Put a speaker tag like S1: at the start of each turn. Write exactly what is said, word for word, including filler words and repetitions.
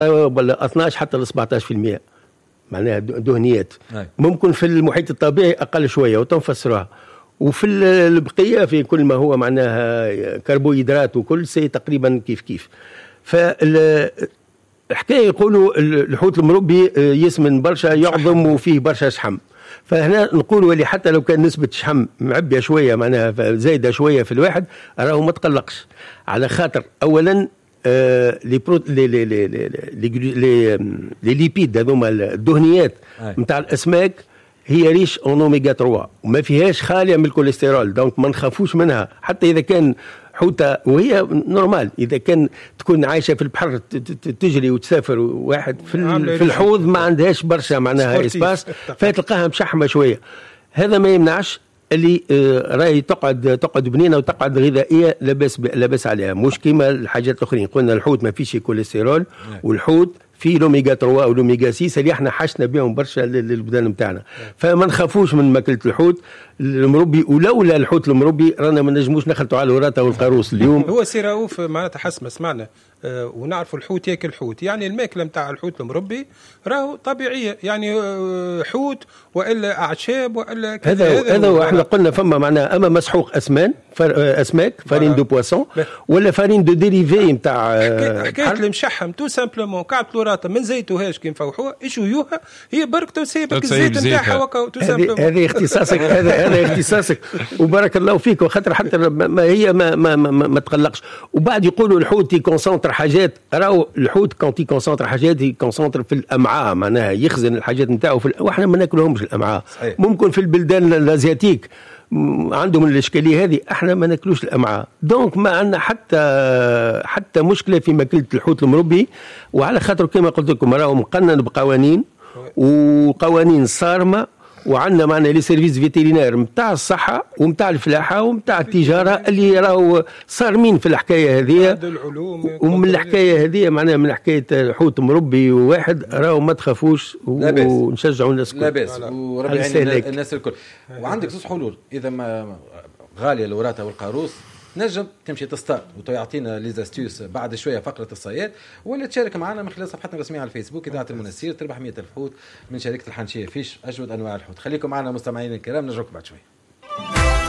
S1: ولا اثناش حتى ل سبعطاش بالمئة معناها دهنيات. ممكن في المحيط الطبيعي اقل شويه وتنفسروها، وفي البقيه في كل ما هو معناها كربوهيدرات وكل شيء تقريبا كيف كيف. فالحكايه يقولوا الحوت المربي يسمن برشا يعظم وفيه برشا شحم. فهنا نقول اللي حتى لو كان نسبة شحم معبية شوية معناها زايدة شوية في الواحد راهو ما تقلقش، على خاطر أولا آه لي برو لي لي لي لي لي لي ليبيد هذوما الدهنيات نتاع الأسماك هي ريش اون اوميغا ثلاثة وما فيهاش خالية من الكوليسترول، دونك ما نخافوش منها. حتى إذا كان حوتة وهي نورمال، إذا كان تكون عايشة في البحر تجري وتسافر واحد في, في الحوض ما عندهاش برشا معناها إسباس فتلقاها مشحمة شوية. هذا ما يمنعش اللي راهي تقعد تقعد بنينه وتقعد غذائيه لاباس لاباس عليها، مش كيما الحاجات الاخرين. قلنا الحوت ما فيش كوليسترول والحوت في لوميغا ثلاثة او لوميغا ستة اللي احنا حشنا بهم برشا للبدن نتاعنا، فما نخافوش من ماكله الحوت المربي. ولولا الحوت المربي رانا ما نجموش نخلطوا على الوراثه والقاروص اليوم.
S2: هو سي رؤوف معناتها حسب ما سمعنا آه ونعرفوا الحوت ياكل الحوت، يعني الماكله نتاع الحوت المربي راهو طبيعيه، يعني آه حوت والا اعشاب والا
S1: كذا. هذا هذا هو احنا قلنا فما معناها اما مسحوق اسمان اسماك فارين دو بواسون ولا فارين دو ديريفي نتاع
S2: حكايه المشحم تو سامبلومون كعب الوراثه من زيتوهاش كي نفوحوها يشويوها هي برك تسيبك الزيت نتاعها وكا تو سامبلومون.
S1: هذه اختصاصك هذا هذا اختصاصك وبارك الله فيك. وخاطر حتى ما هي ما ما ما, ما, ما تقلقش. وبعد يقولوا الحوت يكونسونتر حاجات، راهو الحوت كونت يكونسونتر حاجات يكونسونتر في الامعاء معناها يخزن الحاجات نتاعو في واحنا ما ناكلهمش الامعاء. صحيح. ممكن في البلدان الازياتيك عندهم الاشكاليه هذه، احنا ما ناكلوش الامعاء، دونك ما عندنا حتى حتى مشكله في ماكله الحوت المربي. وعلى خاطر كما قلت لكم راهو مقنن بقوانين وقوانين صارمه، وعندنا معنا لي سيرفيس فيترينير نتاع الصحه ونتاع الفلاحه ونتاع التجاره اللي راهو صارمين في الحكايه هذه. ومن الحكايه هذه معناها من حكايه حوت مربي واحد راهو ما تخافوش ونشجعوا الناس الكل.
S3: لا باس وربي يعين الناس الكل. وعندك زوج حلول، اذا ما غاليه الوراثه والقاروص نجم تمشي تصطاد وتعطينا لي زاستيوس بعد شويه فقره الصياد، ولا تشارك معنا من خلال صفحتنا الرسميه على الفيسبوك اذاعه المنسير، تربح مئة ألف حوت من شركه الحنشيه فيش اجود انواع الحوت. خليكم معنا مستمعينا الكرام، نرجعكم بعد شويه.